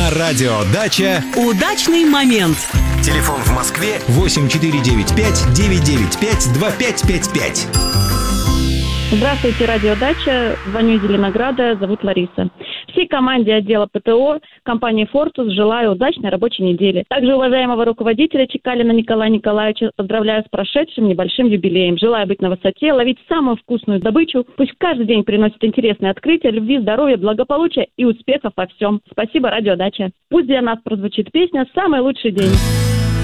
На радио «Дача» удачный момент. Телефон в Москве 8495-995-2555. Здравствуйте, радио «Дача». Звоню из Зеленограда, зовут Лариса. Всей команде отдела ПТО компании «Фортус» желаю удачной рабочей недели. Также уважаемого руководителя Чекалина Николая Николаевича поздравляю с прошедшим небольшим юбилеем. Желаю быть на высоте, ловить самую вкусную добычу. Пусть каждый день приносит интересные открытия, любви, здоровья, благополучия и успехов во всем. Спасибо, радио «Дача». Пусть для нас прозвучит песня «Самый лучший день».